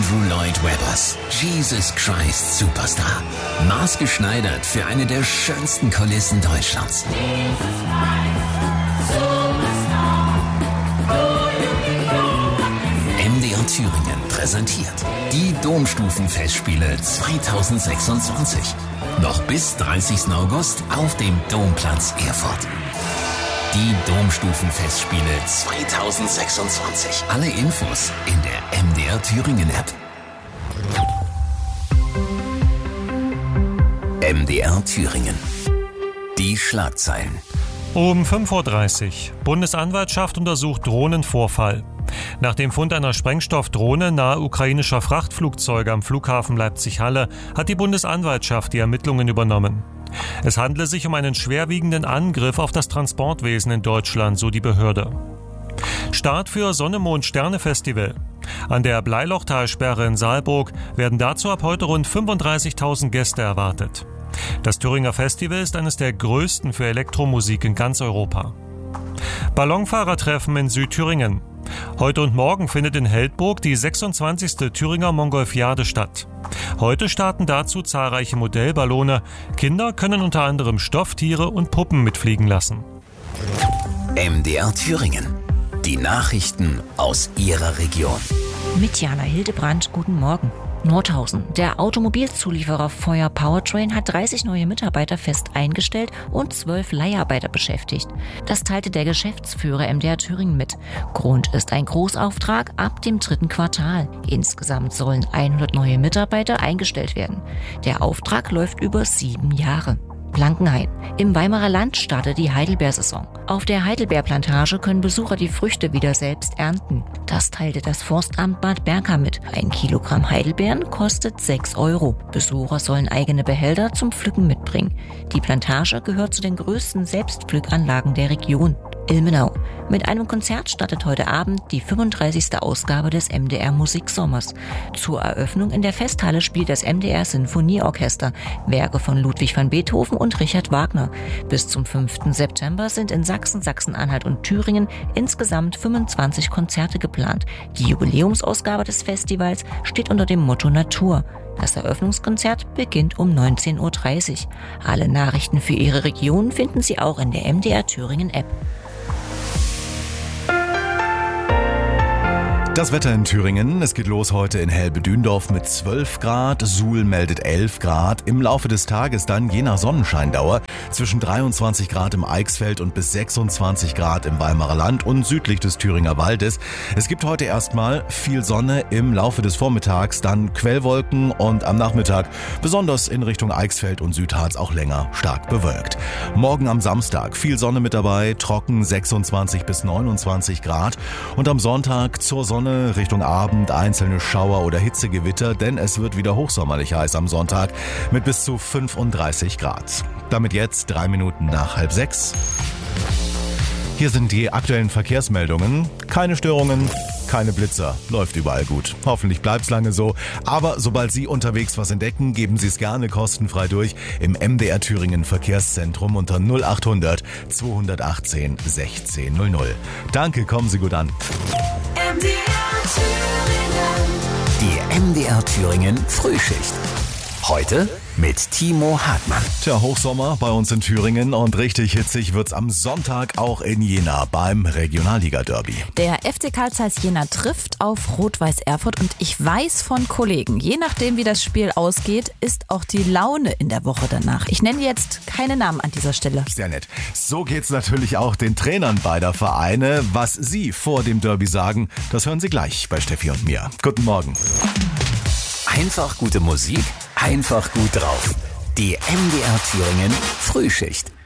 Andrew Lloyd Webbers Jesus Christ Superstar. Maßgeschneidert für eine der schönsten Kulissen Deutschlands. MDR Thüringen präsentiert die Domstufenfestspiele 2026. Noch bis 30. August auf dem Domplatz Erfurt. Die Domstufenfestspiele 2026. Alle Infos in der MDR Thüringen App. MDR Thüringen. Die Schlagzeilen. Um 5.30 Uhr. Bundesanwaltschaft untersucht Drohnenvorfall. Nach dem Fund einer Sprengstoffdrohne nahe ukrainischer Frachtflugzeuge am Flughafen Leipzig-Halle hat die Bundesanwaltschaft die Ermittlungen übernommen. Es handle sich um einen schwerwiegenden Angriff auf das Transportwesen in Deutschland, so die Behörde. Start für Sonne-Mond-Sterne-Festival. An der Bleilochtalsperre in Saalburg werden dazu ab heute rund 35.000 Gäste erwartet. Das Thüringer Festival ist eines der größten für Elektromusik in ganz Europa. Ballonfahrertreffen in Südthüringen. Heute und morgen findet in Heldburg die 26. Thüringer Mongolfiade statt. Heute starten dazu zahlreiche Modellballone. Kinder können unter anderem Stofftiere und Puppen mitfliegen lassen. MDR Thüringen. Die Nachrichten aus Ihrer Region. Mit Jana Hildebrand, guten Morgen. Nordhausen. Der Automobilzulieferer Feuer Powertrain hat 30 neue Mitarbeiter fest eingestellt und 12 Leiharbeiter beschäftigt. Das teilte der Geschäftsführer MDR Thüringen mit. Grund ist ein Großauftrag ab dem 3. Quartal. Insgesamt sollen 100 neue Mitarbeiter eingestellt werden. Der Auftrag läuft über 7 Jahre. Blankenhain. Im Weimarer Land startet die Heidelbeersaison. Auf der Heidelbeerplantage können Besucher die Früchte wieder selbst ernten. Das teilte das Forstamt Bad Berka mit. 1 Kilogramm Heidelbeeren kostet 6 €. Besucher sollen eigene Behälter zum Pflücken mitbringen. Die Plantage gehört zu den größten Selbstpflückanlagen der Region. Ilmenau. Mit einem Konzert startet heute Abend die 35. Ausgabe des MDR Musiksommers. Zur Eröffnung in der Festhalle spielt das MDR Sinfonieorchester Werke von Ludwig van Beethoven und Richard Wagner. Bis zum 5. September sind in Sachsen, Sachsen-Anhalt und Thüringen insgesamt 25 Konzerte geplant. Die Jubiläumsausgabe des Festivals steht unter dem Motto Natur. Das Eröffnungskonzert beginnt um 19.30 Uhr. Alle Nachrichten für Ihre Region finden Sie auch in der MDR Thüringen App. Das Wetter in Thüringen. Es geht los heute in Helbe-Dündorf mit 12 Grad. Suhl meldet 11 Grad. Im Laufe des Tages dann je nach Sonnenscheindauer zwischen 23 Grad im Eichsfeld und bis 26 Grad im Weimarer Land und südlich des Thüringer Waldes. Es gibt heute erstmal viel Sonne, im Laufe des Vormittags dann Quellwolken und am Nachmittag besonders in Richtung Eichsfeld und Südharz auch länger stark bewölkt. Morgen am Samstag viel Sonne mit dabei, trocken 26 bis 29 Grad und am Sonntag zur Sonne Richtung Abend einzelne Schauer oder Hitzegewitter, denn es wird wieder hochsommerlich heiß am Sonntag mit bis zu 35 Grad. Damit jetzt 3 Minuten nach 5:30. Hier sind die aktuellen Verkehrsmeldungen. Keine Störungen, keine Blitzer, läuft überall gut. Hoffentlich bleibt's lange so, aber sobald Sie unterwegs was entdecken, geben Sie es gerne kostenfrei durch im MDR Thüringen Verkehrszentrum unter 0800 218 1600. Danke, kommen Sie gut an. Die MDR Thüringen Frühschicht. Heute mit Timo Hartmann. Tja, Hochsommer bei uns in Thüringen und richtig hitzig wird's am Sonntag auch in Jena beim Regionalliga-Derby. Der FC Carl Zeiss Jena trifft auf Rot-Weiß Erfurt und ich weiß von Kollegen, je nachdem wie das Spiel ausgeht, ist auch die Laune in der Woche danach. Ich nenne jetzt keine Namen an dieser Stelle. Sehr nett. So geht's natürlich auch den Trainern beider Vereine. Was sie vor dem Derby sagen, das hören Sie gleich bei Steffi und mir. Guten Morgen. Einfach gute Musik, einfach gut drauf. Die MDR Thüringen Frühschicht.